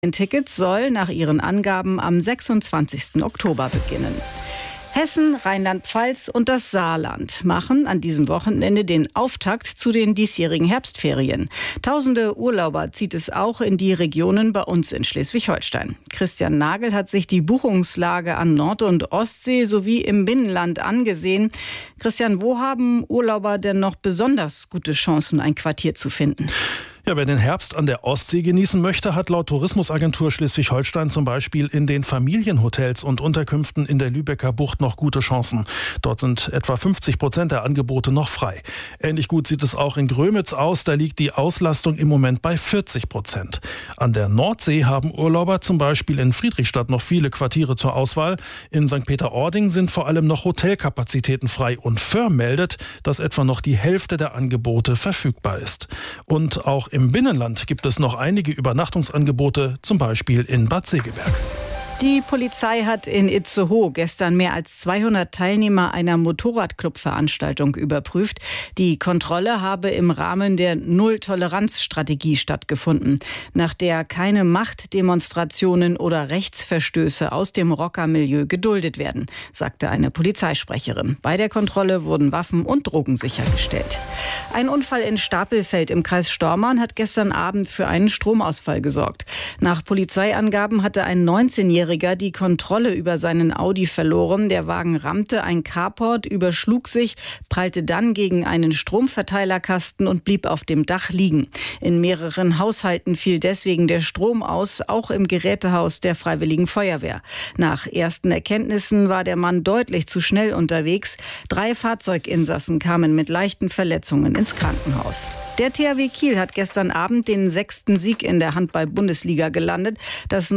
Tickets soll nach ihren Angaben am 26. Oktober beginnen. Hessen, Rheinland-Pfalz und das Saarland machen an diesem Wochenende den Auftakt zu den diesjährigen Herbstferien. Tausende Urlauber zieht es auch in die Regionen bei uns in Schleswig-Holstein. Christian Nagel hat sich die Buchungslage an Nord- und Ostsee sowie im Binnenland angesehen. Christian, wo haben Urlauber denn noch besonders gute Chancen, ein Quartier zu finden? Ja, wer den Herbst an der Ostsee genießen möchte, hat laut Tourismusagentur Schleswig-Holstein zum Beispiel in den Familienhotels und Unterkünften in der Lübecker Bucht noch gute Chancen. Dort sind etwa 50% der Angebote noch frei. Ähnlich gut sieht es auch in Grömitz aus. Da liegt die Auslastung im Moment bei 40%. An der Nordsee haben Urlauber zum Beispiel in Friedrichstadt noch viele Quartiere zur Auswahl. In St. Peter-Ording sind vor allem noch Hotelkapazitäten frei. Und Föhr meldet, dass etwa noch die Hälfte der Angebote verfügbar ist. Und auch im Binnenland gibt es noch einige Übernachtungsangebote, zum Beispiel in Bad Segeberg. Die Polizei hat in Itzehoe gestern mehr als 200 Teilnehmer einer Motorradclub-Veranstaltung überprüft. Die Kontrolle habe im Rahmen der Null-Toleranz-Strategie stattgefunden, nach der keine Machtdemonstrationen oder Rechtsverstöße aus dem Rockermilieu geduldet werden, sagte eine Polizeisprecherin. Bei der Kontrolle wurden Waffen und Drogen sichergestellt. Ein Unfall in Stapelfeld im Kreis Stormarn hat gestern Abend für einen Stromausfall gesorgt. Nach Polizeiangaben hatte ein 19-Jähriger die Kontrolle über seinen Audi verloren. Der Wagen rammte ein Carport, überschlug sich, prallte dann gegen einen Stromverteilerkasten und blieb auf dem Dach liegen. In mehreren Haushalten fiel deswegen der Strom aus, auch im Gerätehaus der Freiwilligen Feuerwehr. Nach ersten Erkenntnissen war der Mann deutlich zu schnell unterwegs. 3 Fahrzeuginsassen kamen mit leichten Verletzungen ins Krankenhaus. Der THW Kiel hat gestern Abend den 6. Sieg in der Handball-Bundesliga gelandet. Das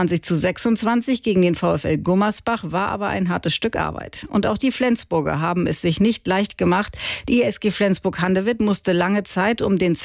29:26 gegen den VfL Gummersbach war aber ein hartes Stück Arbeit. Und auch die Flensburger haben es sich nicht leicht gemacht. Die SG Flensburg-Handewitt musste lange Zeit um den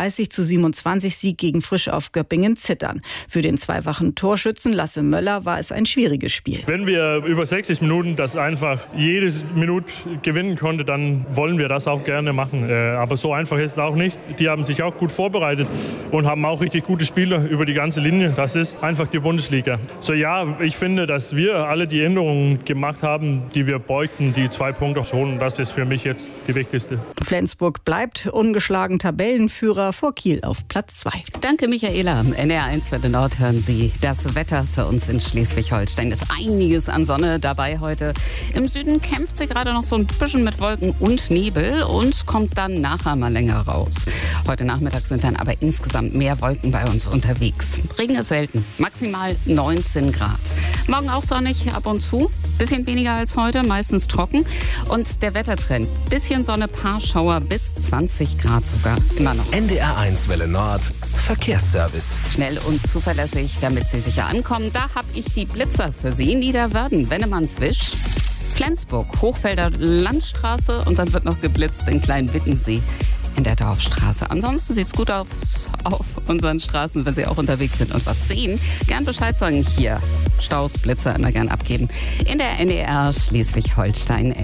32:27 Sieg gegen Frisch auf Göppingen zittern. Für den zweifachen Torschützen Lasse Möller war es ein schwieriges Spiel. Wenn wir über 60 Minuten das einfach jede Minute gewinnen konnten, dann wollen wir das auch gerne machen. Aber so einfach ist es auch nicht. Die haben sich auch gut vorbereitet und haben auch richtig gute Spieler über die ganze Linie. Das ist einfach die Bundesliga. So ja, ich finde, dass wir alle die Änderungen gemacht haben, die wir beugten, die 2 Punkte holen. Das ist für mich jetzt die wichtigste. Flensburg bleibt ungeschlagen Tabellenführer, vor Kiel auf Platz 2. Danke, Michaela. NR1 für den Nord hören Sie. Das Wetter für uns in Schleswig-Holstein ist einiges an Sonne dabei heute. Im Süden kämpft sie gerade noch so ein bisschen mit Wolken und Nebel und kommt dann nachher mal länger raus. Heute Nachmittag sind dann aber insgesamt mehr Wolken bei uns unterwegs. Regen ist selten, maximal 19 Grad. Morgen auch sonnig ab und zu, bisschen weniger als heute, meistens trocken. Und der Wettertrend, bisschen Sonne, paar Schauer bis 20 Grad sogar, immer noch. NDR1 Welle Nord, Verkehrsservice. Schnell und zuverlässig, damit Sie sicher ankommen. Da habe ich die Blitzer für Sie. Niederwörden, Wennemannswisch, Flensburg, Hochfelder Landstraße und dann wird noch geblitzt in Kleinwittensee in der Dorfstraße. Ansonsten sieht's gut aus auf unseren Straßen, wenn Sie auch unterwegs sind und was sehen. Gern Bescheid sagen hier. Staus, Blitzer immer gern abgeben. In der NDR Schleswig-Holstein-App.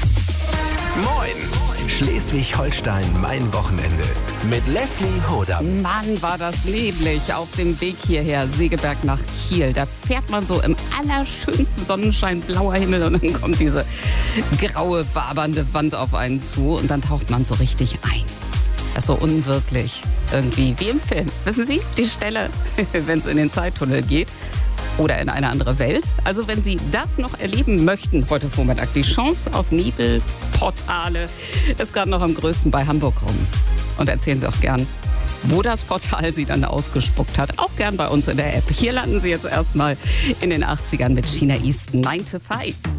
Moin! Schleswig-Holstein, mein Wochenende. Mit Leslie Hodder. Mann, war das neblig auf dem Weg hierher, Segeberg nach Kiel. Da fährt man so im allerschönsten Sonnenschein, blauer Himmel und dann kommt diese graue, wabernde Wand auf einen zu und dann taucht man so richtig ein. Das ist so unwirklich, irgendwie wie im Film. Wissen Sie, die Stelle, wenn es in den Zeittunnel geht oder in eine andere Welt. Also wenn Sie das noch erleben möchten, heute Vormittag die Chance auf Nebelportale ist gerade noch am größten bei Hamburg rum. Und erzählen Sie auch gern, wo das Portal Sie dann ausgespuckt hat. Auch gern bei uns in der App. Hier landen Sie jetzt erstmal in den 80ern mit China East 9 to 5.